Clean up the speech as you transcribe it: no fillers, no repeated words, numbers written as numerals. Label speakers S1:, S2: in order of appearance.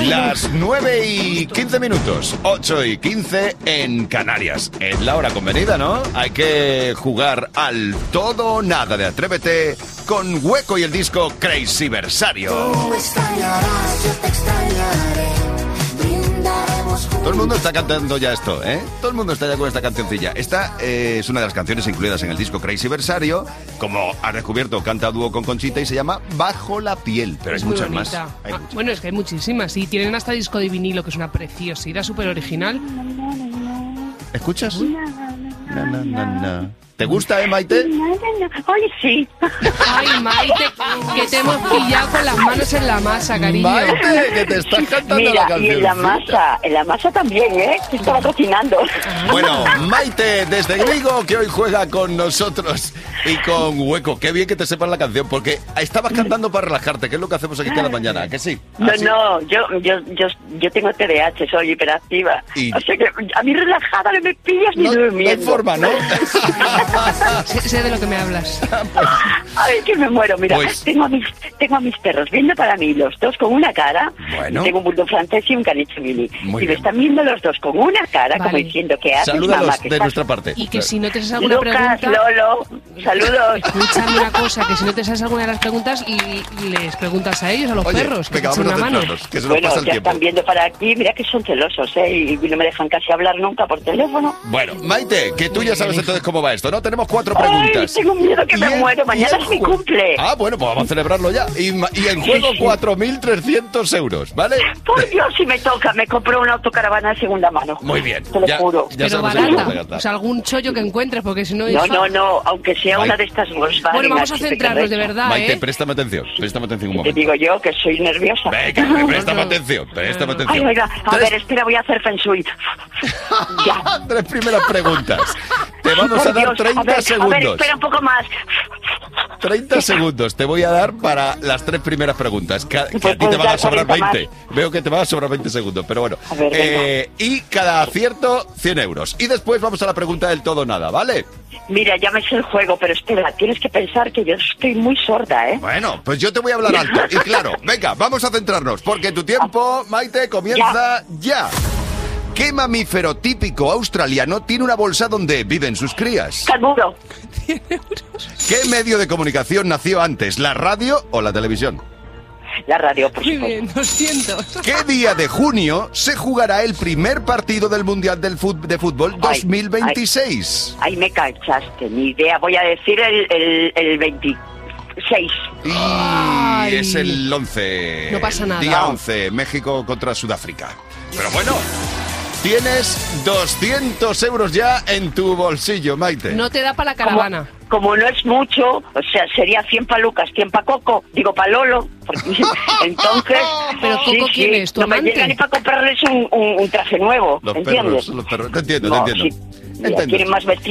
S1: Las 9:15, 8:15 en Canarias. Es la hora convenida, ¿no? Hay que jugar al todo o nada de Atrévete con Hueco y el disco Crazy Versario.
S2: Tú extrañarás, yo te extrañaré. Brindaremos juntos.
S1: Todo el mundo está cantando ya esto, ¿eh? Todo el mundo está ya con esta cancioncilla. Esta es una de las canciones incluidas en el disco Crazy Versario. Como has descubierto, canta a dúo con Conchita y se llama Bajo la Piel. Pero hay muchas más. Hay muchas.
S3: Bueno, es que hay muchísimas. Y tienen hasta disco de vinilo, que es una preciosidad súper original.
S1: ¿Escuchas? Na, na, na, na. ¿Te gusta, Maite?
S4: Oye, sí.
S3: Ay, Maite, que te hemos pillado con las manos en la masa, cariño.
S1: Maite, que te estás cantando
S4: Mira,
S1: la canción.
S4: y en la masa también, ¿eh? Que estaba cocinando.
S1: Bueno, Maite, desde Griego, que hoy juega con nosotros y con Hueco. Qué bien que te sepas la canción, porque estabas cantando para relajarte, que es lo que hacemos aquí cada mañana, ¿a que sí? ¿Así?
S4: No, yo tengo TDAH, soy hiperactiva.
S1: Y-
S4: O sea que a mí relajada no me pillas ni
S1: No hay
S4: durmiendo.
S1: forma, ¿no?
S3: Sé de lo que me hablas.
S4: Ay, que me muero, mira,
S1: Pues-
S4: tengo a mis perros viendo para mí, los dos con una cara.
S1: Bueno.
S4: Tengo un bulldog francés y un caniche mini.
S1: Muy
S4: Y me
S1: bien.
S4: están viendo los dos con una cara, como
S3: Vale.
S4: diciendo que haces, mamá,
S1: Salúdalos
S4: que
S1: de
S4: estás...
S1: nuestra parte.
S3: Y que si no te sabes alguna
S4: Lucas,
S3: pregunta...
S4: Lolo, saludos.
S3: Escúchame una cosa, que si no te sabes alguna de las preguntas, les preguntas a ellos, a los
S1: Oye,
S3: perros, que
S1: venga,
S3: te echen
S1: vamos a
S3: una mano.
S1: centrarnos, que se nos
S4: Bueno,
S1: pasa el
S4: ya
S1: tiempo.
S4: están viendo para aquí, mira que son celosos, ¿eh? Y no me dejan casi hablar nunca por teléfono.
S1: Bueno, Maite, que tú ya sabes entonces cómo va esto, ¿no? Tenemos 4
S4: Ay,
S1: preguntas.
S4: tengo miedo que me
S1: Y el-
S4: muero,
S1: y
S4: mañana
S1: el
S4: es mi
S1: jue-
S4: cumple.
S1: Ah, bueno, pues vamos a celebrarlo ya. Y en juego
S4: Sí.
S1: 4.300 euros, ¿vale?
S4: Por Dios, si me toca, me compro una autocaravana de segunda mano.
S1: Muy bien.
S4: Te lo juro.
S1: Ya
S3: Pero
S1: sabemos en qué vamos a
S3: barata,
S1: gastar.
S3: o sea, algún chollo que encuentres, porque si no...
S4: No, aunque sea
S1: Maite.
S4: una de estas Volkswagen.
S3: Bueno, vamos a
S4: HP,
S3: centrarnos de
S4: correcto.
S3: verdad,
S1: Maite,
S3: ¿eh?
S1: préstame atención un
S4: Te
S1: momento.
S4: digo yo que soy nerviosa.
S1: Venga, préstame
S3: No.
S1: atención.
S4: Ay, oiga, a ver, espera, voy a hacer feng shui. Ya.
S1: 3 primeras preguntas. Te vamos
S4: Por
S1: a dar
S4: Dios,
S1: 30
S4: a ver,
S1: segundos.
S4: espera un poco más.
S1: 30 segundos te voy a dar para las 3 primeras preguntas. Que a ti
S4: Pues
S1: te van a
S4: dar
S1: sobrar
S4: 40
S1: 20. Veo que te van a sobrar 20 segundos, pero bueno.
S4: A ver, venga.
S1: Y cada acierto, 100 euros. Y después vamos a la pregunta del todo o nada, ¿vale?
S4: Mira, ya me sé el juego, pero espera, tienes que pensar que yo estoy muy sorda, ¿eh?
S1: Bueno, pues yo te voy a hablar alto. Y claro, venga, vamos a centrarnos, porque tu tiempo, Maite, comienza ya. ¿Qué mamífero típico australiano tiene una bolsa donde viven sus crías?
S4: Canguro,
S1: ¿Qué medio de comunicación nació antes, la radio o la televisión?
S4: la radio, por
S3: Muy
S4: supuesto.
S3: bien, 200.
S1: ¿Qué día de junio se jugará el primer partido del Mundial de Fútbol 2026?
S4: Ahí me cachaste, ni idea. Voy a decir el 26.
S1: Y
S3: Ay.
S1: es el 11.
S3: No pasa nada.
S1: Día 11, México contra Sudáfrica. Pero bueno, tienes 200 euros ya en tu bolsillo, Maite.
S3: No te da para la caravana.
S4: Como no es mucho, o sea, sería 100 pa' Lucas, 100 pa' Coco, digo pa' Lolo, porque entonces...
S3: Pero Coco, ¿quién es? ¿Tu
S4: no me
S3: amante?
S4: llega ni para comprarles un traje nuevo,
S1: Los
S4: ¿entiendes?
S1: perros, los perros. Te entiendo,
S4: No,
S1: te entiendo.
S4: sí, mira, quieren más vestidos.